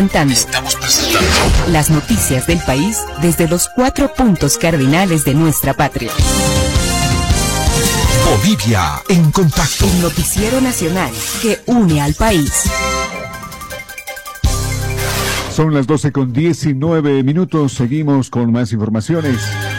Estamos presentando las noticias del país desde los 4 puntos cardinales de nuestra patria. Bolivia en contacto. El noticiero nacional que une al país. Son las 12:19. Seguimos con más informaciones.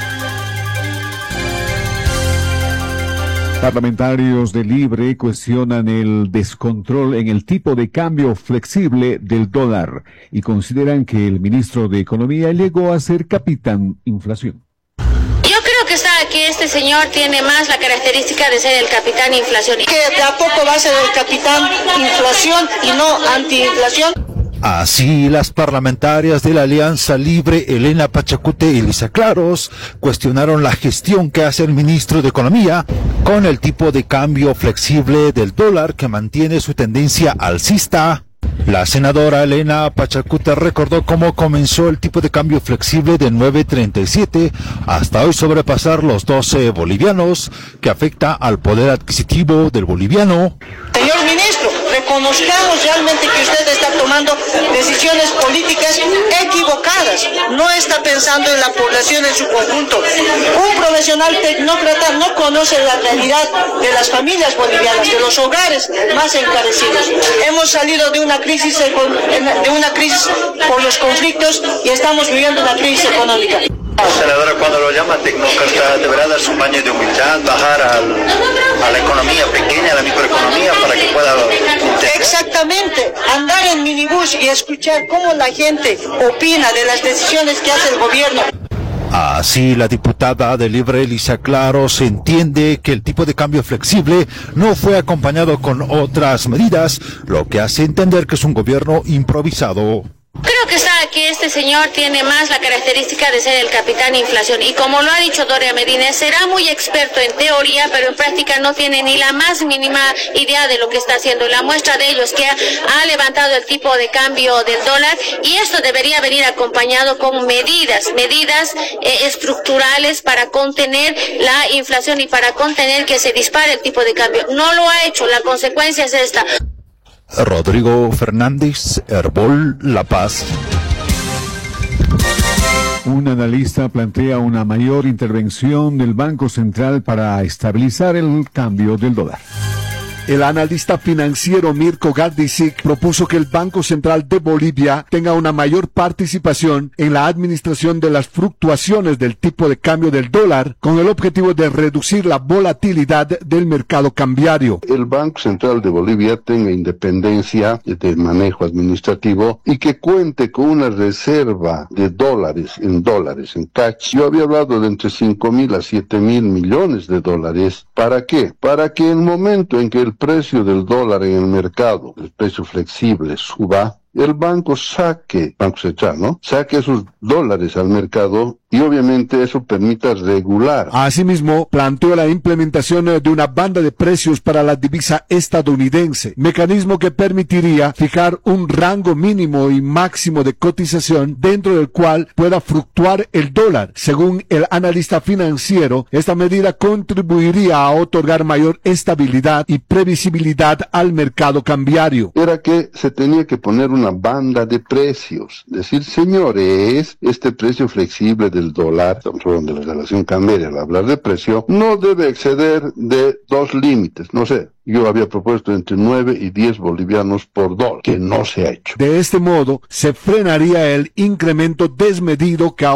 Parlamentarios de Libre cuestionan el descontrol en el tipo de cambio flexible del dólar y consideran que el ministro de Economía llegó a ser capitán inflación. Yo creo que este señor tiene más la característica de ser el capitán inflación. Que de a poco va a ser el capitán inflación y no antiinflación. Así, las parlamentarias de la Alianza Libre, Elena Pachacute y Elisa Claros, cuestionaron la gestión que hace el ministro de Economía con el tipo de cambio flexible del dólar que mantiene su tendencia alcista. La senadora Elena Pachacute recordó cómo comenzó el tipo de cambio flexible de 9.37 hasta hoy sobrepasar los 12 bolivianos, que afecta al poder adquisitivo del boliviano. Señor ministro, reconozcamos realmente que usted está tomando decisiones políticas equivocadas. No está pensando en la población en su conjunto. Un profesional tecnócrata no conoce la realidad de las familias bolivianas, de los hogares más encarecidos. Hemos salido de una crisis por los conflictos y estamos viviendo una crisis económica. Senadora, cuando lo llama tecnócrata, deberá dar su baño de humildad, bajar a la economía pequeña, a la microeconomía, para que pueda... Exactamente, andar en minibús y escuchar cómo la gente opina de las decisiones que hace el gobierno. Así, la diputada de Libre, Elisa Claros, entiende que el tipo de cambio flexible no fue acompañado con otras medidas, lo que hace entender que es un gobierno improvisado. Creo que este señor tiene más la característica de ser el capitán inflación y como lo ha dicho Doria Medina, será muy experto en teoría, pero en práctica no tiene ni la más mínima idea de lo que está haciendo. La muestra de ello es que ha levantado el tipo de cambio del dólar y esto debería venir acompañado con medidas estructurales para contener la inflación y para contener que se dispare el tipo de cambio. No lo ha hecho, la consecuencia es esta. Rodrigo Fernández, Herbol, La Paz. Un analista plantea una mayor intervención del Banco Central para estabilizar el cambio del dólar. El analista financiero Mirko Gardicic propuso que el Banco Central de Bolivia tenga una mayor participación en la administración de las fluctuaciones del tipo de cambio del dólar con el objetivo de reducir la volatilidad del mercado cambiario. El Banco Central de Bolivia tenga independencia de manejo administrativo y que cuente con una reserva de dólares en cash. Yo había hablado de entre 5.000 a 7.000 millones de dólares. ¿Para qué? Para que en el momento en que el precio del dólar en el mercado, el precio flexible, suba, el banco central, ¿no? Saque esos dólares al mercado y obviamente eso permita regular. Asimismo, planteó la implementación de una banda de precios para la divisa estadounidense, mecanismo que permitiría fijar un rango mínimo y máximo de cotización dentro del cual pueda fluctuar el dólar. Según el analista financiero, esta medida contribuiría a otorgar mayor estabilidad y previsibilidad al mercado cambiario. Era que se tenía que poner una banda de precios. Decir, señores, este precio flexible del dólar, estamos hablando de la relación cambiaria, al hablar de precio, no debe exceder de 2 límites. No sé, yo había propuesto entre 9 y 10 bolivianos por dólar, que no se ha hecho. De este modo, se frenaría el incremento desmedido que